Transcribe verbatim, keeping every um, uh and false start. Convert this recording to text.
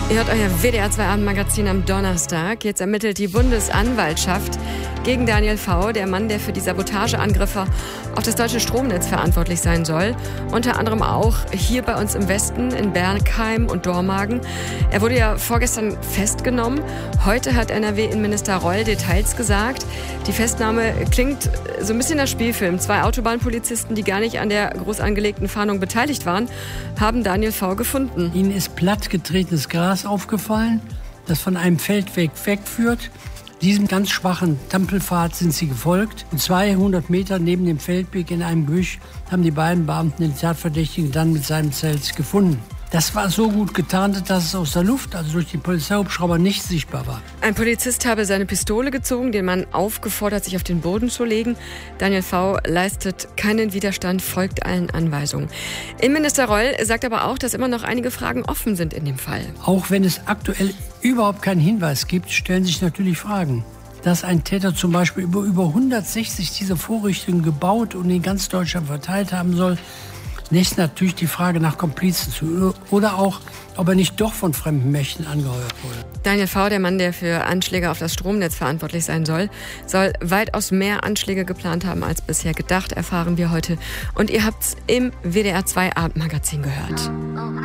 Ihr hört euer W D R zwei Abendmagazin am Donnerstag. Jetzt ermittelt die Bundesanwaltschaft gegen Daniel V., der Mann, der für die Sabotageangriffe auf das deutsche Stromnetz verantwortlich sein soll. Unter anderem auch hier bei uns im Westen, in Bergheim und Dormagen. Er wurde ja vorgestern festgenommen. Heute hat N R W-Innenminister Reul Details gesagt. Die Festnahme klingt so ein bisschen nach Spielfilm. Zwei Autobahnpolizisten, die gar nicht an der groß angelegten Fahndung beteiligt waren, haben Daniel V. gefunden. Ihnen ist plattgetretenes Gras aufgefallen, das von einem Feldweg wegführt. Diesem ganz schwachen Trampelpfad sind sie gefolgt. Und zweihundert Meter neben dem Feldweg in einem Gebüsch haben die beiden Beamten den Tatverdächtigen dann mit seinem Zelt gefunden. Das war so gut getarnt, dass es aus der Luft, also durch die Polizeihubschrauber, nicht sichtbar war. Ein Polizist habe seine Pistole gezogen, den Mann aufgefordert, sich auf den Boden zu legen. Daniel V. leistet keinen Widerstand, folgt allen Anweisungen. Innenminister Reul sagt aber auch, dass immer noch einige Fragen offen sind in dem Fall. Auch wenn es aktuell überhaupt keinen Hinweis gibt, stellen sich natürlich Fragen. Dass ein Täter zum Beispiel über, über hundertsechzig dieser Vorrichtungen gebaut und in ganz Deutschland verteilt haben soll, lässt natürlich die Frage nach Komplizen zu. Oder auch, ob er nicht doch von fremden Mächten angeheuert wurde. Daniel V., der Mann, der für Anschläge auf das Stromnetz verantwortlich sein soll, soll weitaus mehr Anschläge geplant haben als bisher gedacht, erfahren wir heute. Und ihr habt's im W D R zwei Abendmagazin gehört.